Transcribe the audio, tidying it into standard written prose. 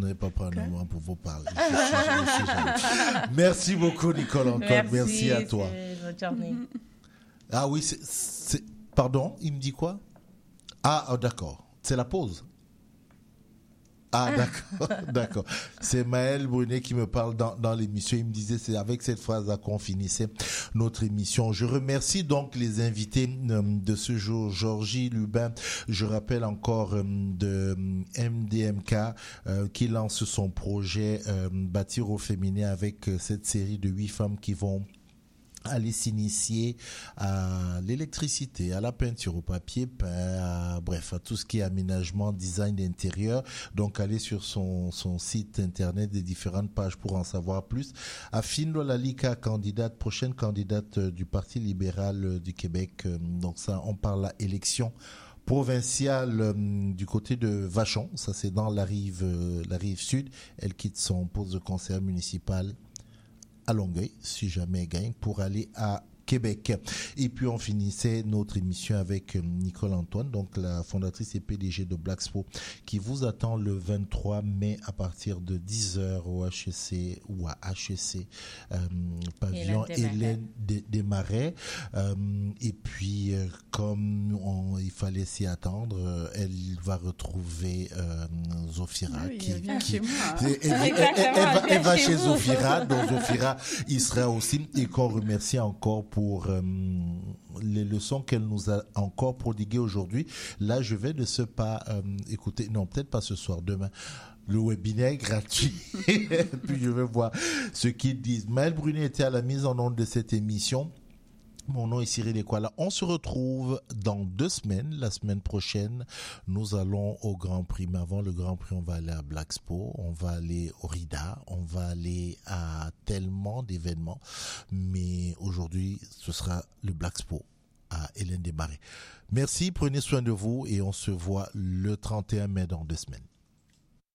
n'allez pas prendre un moment pour vous parler. Je sais jamais. Merci beaucoup, Nicole Antoine. Merci à toi. Bonne journée. Ah oui, pardon, il me dit quoi? D'accord. C'est la pause. D'accord. C'est Maël Brunet qui me parle dans l'émission. Il me disait, c'est avec cette phrase qu'on finissait notre émission. Je remercie donc les invités de ce jour. Georgie Lubin, je rappelle encore de MDMK, qui lance son projet Bâtir au féminin avec cette série de 8 femmes qui vont aller s'initier à l'électricité, à la peinture au papier peint, à tout ce qui est aménagement, design d'intérieur. Donc, allez sur son site internet, des différentes pages pour en savoir plus. Afine Lolalika, prochaine candidate du Parti libéral du Québec. Donc ça, on parle à élection provinciale du côté de Vachon. Ça, c'est dans la rive sud. Elle quitte son poste de conseillère municipal à Longueuil, si jamais elle gagne, pour aller à Québec. Et puis on finissait notre émission avec Nicole Antoine, donc la fondatrice et PDG de Blackspo, qui vous attend le 23 mai à partir de 10h au HEC ou à HEC pavillon Hélène Desmarais. Et puis comme il fallait s'y attendre, elle va retrouver Zofira. Oui, elle vient chez moi. Elle va chez Zofira, donc Zofira il sera aussi, et qu'on remercie encore pour les leçons qu'elle nous a encore prodiguées aujourd'hui. Là, je vais de ce pas écouter, non, peut-être pas ce soir, demain, le webinaire gratuit. Puis je vais voir ce qu'ils disent. Maël Brunet était à la mise en onde de cette émission. Mon nom est Cyril Ekwala. On se retrouve dans 2 semaines. La semaine prochaine, nous allons au Grand Prix. Mais avant le Grand Prix, on va aller à Blackspo, on va aller au RIDA, on va aller à tellement d'événements. Mais aujourd'hui, ce sera le Blackspo à Hélène Desmarais. Merci, prenez soin de vous et on se voit le 31 mai dans 2 semaines.